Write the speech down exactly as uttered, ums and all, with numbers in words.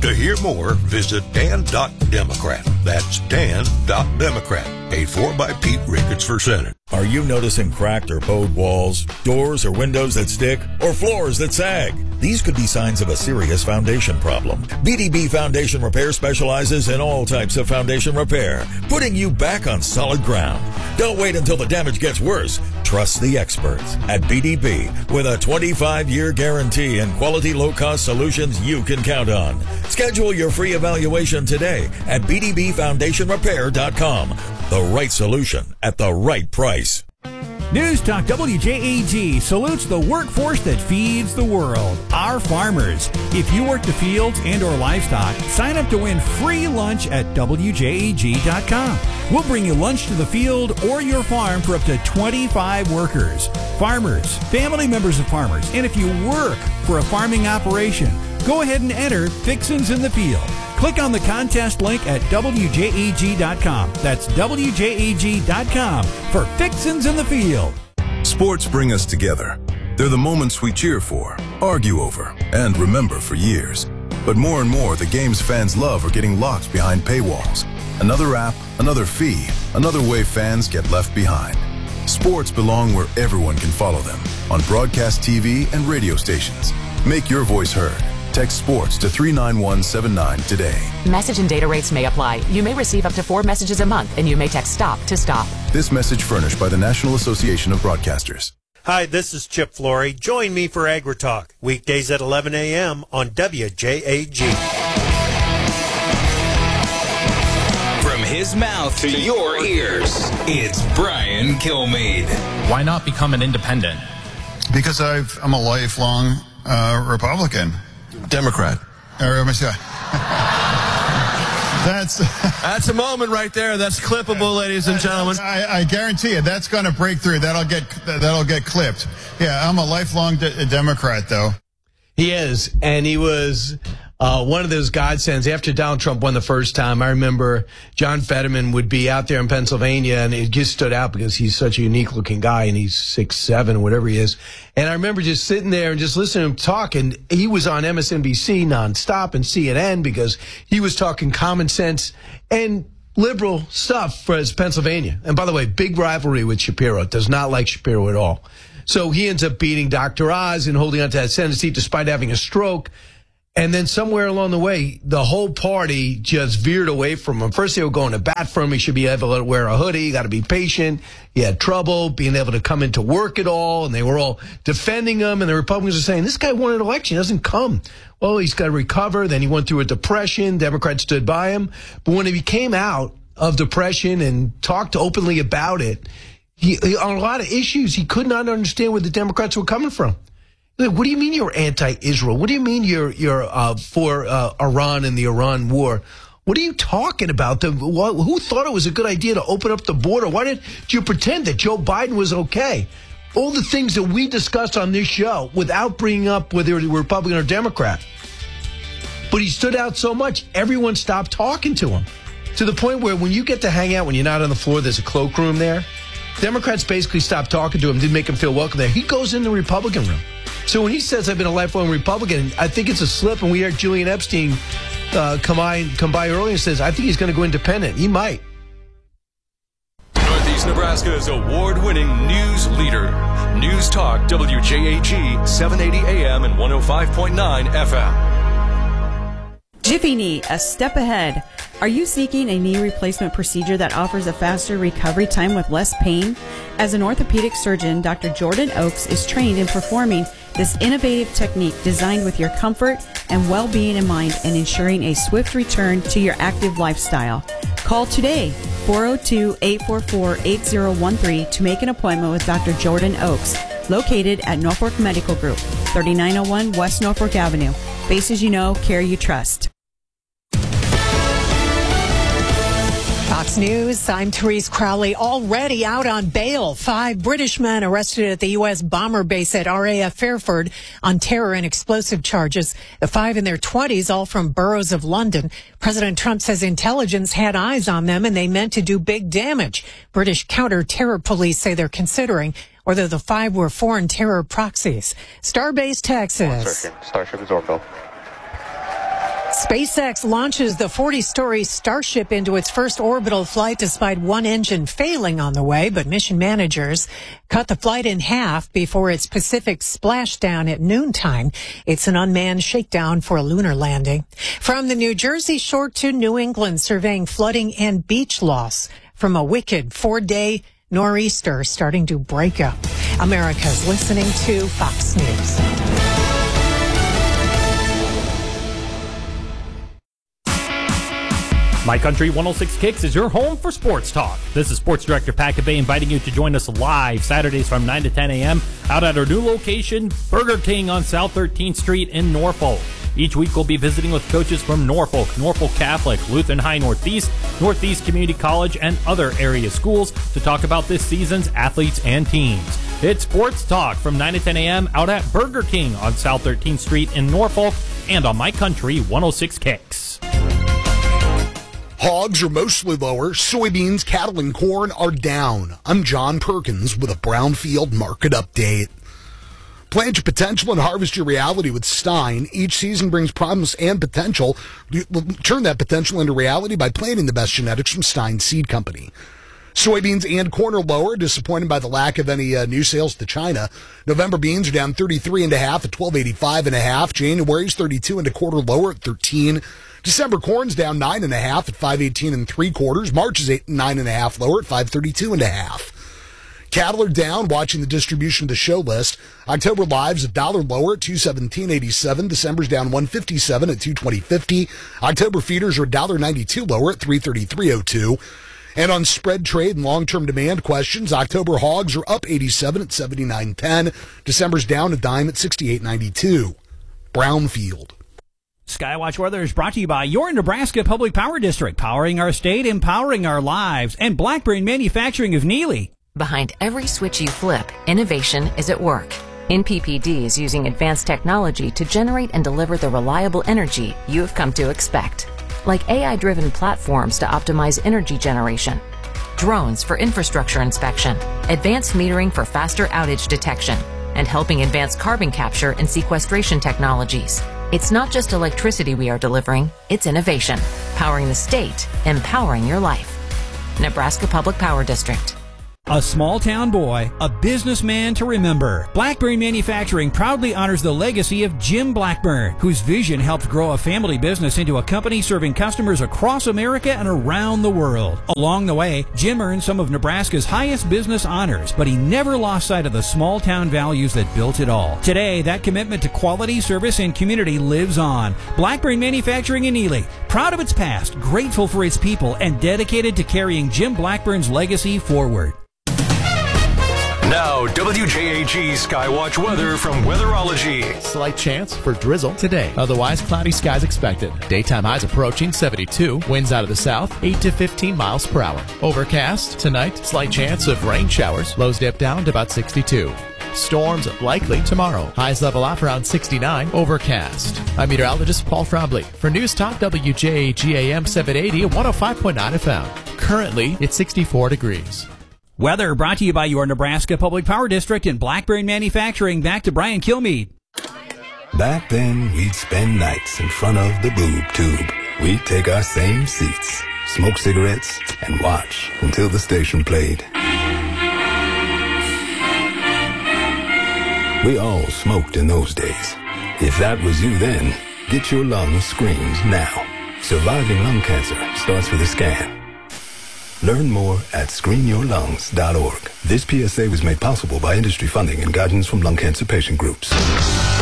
To hear more, visit dan dot democrat. That's dan dot democrat. Paid for by Pete Ricketts for Senate. Are you noticing cracked or bowed walls, doors or windows that stick, or floors that sag? These could be signs of a serious foundation problem. B D B Foundation Repair specializes in all types of foundation repair, putting you back on solid ground. Don't wait until the damage gets worse. Trust the experts at B D B with a twenty-five year guarantee and quality low-cost solutions you can count on. Schedule your free evaluation today at b d b foundation repair dot com. The right solution at the right price. News Talk W J A G salutes the workforce that feeds the world, our farmers. If you work the fields and or livestock, sign up to win free lunch at w j a g dot com. We'll bring you lunch to the field or your farm for up to twenty-five workers. Farmers, family members of farmers, and if you work for a farming operation, go ahead and enter Fixins in the Field. Click on the contest link at w j a g dot com. That's w j a g dot com for Fixins in the Field. Sports bring us together. They're the moments we cheer for, argue over, and remember for years. But more and more, the games fans love are getting locked behind paywalls. Another app, another fee, another way fans get left behind. Sports belong where everyone can follow them, on broadcast T V and radio stations. Make your voice heard. Text SPORTS to three nine one seven nine today. Message and data rates may apply. You may receive up to four messages a month, and you may text STOP to stop. This message furnished by the National Association of Broadcasters. Hi, this is Chip Flory. Join me for AgriTalk, weekdays at eleven a.m. on W J A G. From his mouth to your ears, it's Brian Kilmeade. Why not become an independent? Because I've, I'm a lifelong uh, Republican. Democrat. Or, that's that's a moment right there. That's clippable, ladies and gentlemen. I, I guarantee you, that's going to break through. That'll get that'll get clipped. Yeah, I'm a lifelong de- Democrat, though. He is, and he was uh, one of those godsends. After Donald Trump won the first time, I remember John Fetterman would be out there in Pennsylvania, and it just stood out because he's such a unique-looking guy, and he's six seven, whatever he is. And I remember just sitting there and just listening to him talk, and he was on M S N B C nonstop and C N N because he was talking common sense and liberal stuff for his Pennsylvania. And by the way, big rivalry with Shapiro. Does not like Shapiro at all. So he ends up beating Doctor Oz and holding on to that Senate seat despite having a stroke. And then somewhere along the way, the whole party just veered away from him. First, they were going to bat for him. He should be able to wear a hoodie. You got to be patient. He had trouble being able to come into work at all. And they were all defending him. And the Republicans were saying, this guy won an election. He doesn't come. Well, he's got to recover. Then he went through a depression. Democrats stood by him. But when he came out of depression and talked openly about it, He, he, on a lot of issues, he could not understand where the Democrats were coming from. Like, what do you mean you're anti-Israel? What do you mean you're you're uh, for uh, Iran and the Iran war? What are you talking about? The, wh- who thought it was a good idea to open up the border? Why did you pretend that Joe Biden was okay? All the things that we discussed on this show without bringing up whether you were Republican or Democrat. But he stood out so much, everyone stopped talking to him. To the point where when you get to hang out, when you're not on the floor, there's a cloakroom there. Democrats basically stopped talking to him, didn't make him feel welcome there. He goes in the Republican room. So when he says, I've been a lifelong Republican, I think it's a slip. And we heard Julian Epstein uh, come, by, come by earlier and says, I think he's going to go independent. He might. Northeast Nebraska's award-winning news leader. News Talk W J A G, seven eighty A M and one oh five point nine F M. Jiffy Knee, a step ahead. Are you seeking a knee replacement procedure that offers a faster recovery time with less pain? As an orthopedic surgeon, Doctor Jordan Oakes is trained in performing this innovative technique designed with your comfort and well-being in mind and ensuring a swift return to your active lifestyle. Call today, four oh two, eight four four, eight oh one three, to make an appointment with Doctor Jordan Oakes, located at Norfolk Medical Group, thirty-nine oh one West Norfolk Avenue. Faces you know, care you trust. Fox News, I'm Therese Crowley, already out on bail. Five British men arrested at the U S bomber base at R A F Fairford on terror and explosive charges. The five in their twenties, all from boroughs of London. President Trump says intelligence had eyes on them and they meant to do big damage. British counter-terror police say they're considering whether the five were foreign terror proxies. Starbase, Texas. Starship is Orville. SpaceX launches the forty-story Starship into its first orbital flight despite one engine failing on the way, but mission managers cut the flight in half before its Pacific splashdown at noontime. It's an unmanned shakedown for a lunar landing. From the New Jersey shore to New England, surveying flooding and beach loss from a wicked four-day nor'easter starting to break up. America's listening to Fox News. My Country one oh six Kicks is your home for sports talk. This is Sports Director Pat Cabay inviting you to join us live Saturdays from nine to ten a.m. out at our new location, Burger King on South thirteenth Street in Norfolk. Each week we'll be visiting with coaches from Norfolk, Norfolk Catholic, Lutheran High Northeast, Northeast Community College, and other area schools to talk about this season's athletes and teams. It's Sports Talk from nine to ten a.m. out at Burger King on South thirteenth Street in Norfolk and on My Country one oh six Kicks. Hogs are mostly lower. Soybeans, cattle, and corn are down. I'm John Perkins with a Brownfield market update. Plant your potential and harvest your reality with Stein. Each season brings promise and potential. Turn that potential into reality by planting the best genetics from Stein Seed Company. Soybeans and corn are lower, disappointed by the lack of any uh, new sales to China. November beans are down thirty-three and a half at twelve eighty-five and a half. January's thirty-two and a quarter lower at thirteen. December corn's down nine and a half at five eighteen and three quarters. March is eight nine and a half lower at five thirty-two and a half. Cattle are down, watching the distribution of the show list. October lives a dollar lower at two seventeen eighty-seven. December's down one fifty-seven at two twenty fifty. October feeders are a dollar ninety-two lower at three thirty-three oh two. And on spread trade and long-term demand questions, October hogs are up eighty-seven at seventy-nine ten. December's down a dime at sixty-eight ninety-two. Brownfield. Skywatch Weather is brought to you by your Nebraska Public Power District, powering our state, empowering our lives, and Blackburn Manufacturing of Neely. Behind every switch you flip, innovation is at work. N P P D is using advanced technology to generate and deliver the reliable energy you have come to expect. Like A I-driven platforms to optimize energy generation, drones for infrastructure inspection, advanced metering for faster outage detection, and helping advance carbon capture and sequestration technologies. It's not just electricity we are delivering, it's innovation, powering the state, empowering your life. Nebraska Public Power District. A small town boy, a businessman to remember. Blackburn Manufacturing proudly honors the legacy of Jim Blackburn, whose vision helped grow a family business into a company serving customers across America and around the world. Along the way, Jim earned some of Nebraska's highest business honors, but he never lost sight of the small town values that built it all. Today, that commitment to quality, service, and community lives on. Blackburn Manufacturing in Ely, proud of its past, grateful for its people, and dedicated to carrying Jim Blackburn's legacy forward. Now, W J A G Skywatch weather from Weatherology. Slight chance for drizzle today. Otherwise, cloudy skies expected. Daytime highs approaching seventy-two. Winds out of the south, eight to fifteen miles per hour. Overcast tonight. Slight chance of rain showers. Lows dip down to about sixty-two. Storms likely tomorrow. Highs level off around sixty-nine. Overcast. I'm meteorologist Paul Frobley for News Talk W J A G A M seven eighty and one oh five point nine F M. Currently, it's sixty-four degrees. Weather brought to you by your Nebraska Public Power District and Blackburn Manufacturing. Back to Brian Kilmeade. Back then, we'd spend nights in front of the boob tube. We'd take our same seats, smoke cigarettes, and watch until the station played. We all smoked in those days. If that was you then, get your lungs screened now. Surviving lung cancer starts with a scan. Learn more at screen your lungs dot org. This P S A was made possible by industry funding and guidance from lung cancer patient groups.